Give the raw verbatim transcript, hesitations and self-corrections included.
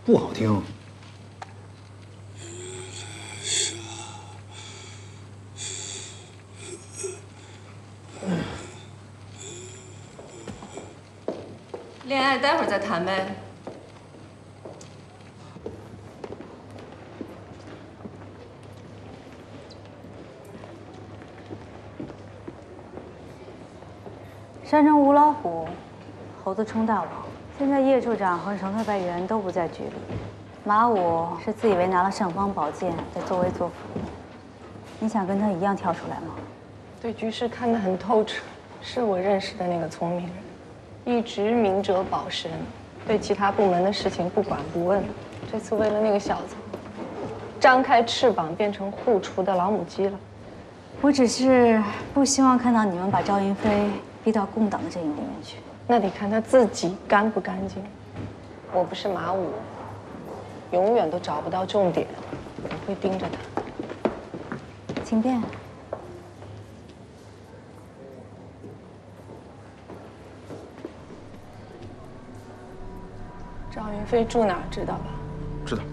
不好听。 恋爱待会儿再谈呗。 山中无老虎，猴子称大王。现在叶处长和程特派员都不在局里，马武是自以为拿了尚方宝剑在作威作福。你想跟他一样跳出来吗？ 对局势看得很透彻，是我认识的那个聪明人。 一直明哲保身，对其他部门的事情不管不问。这次为了那个小子，张开翅膀变成护厨的老母鸡了。 我只是不希望看到你们把赵云飞逼到共党的阵营里面去。 那得看他自己干不干净。我不是马武，永远都找不到重点，我会盯着他。 请便。 赵云飞住哪儿知道吧？ 知道。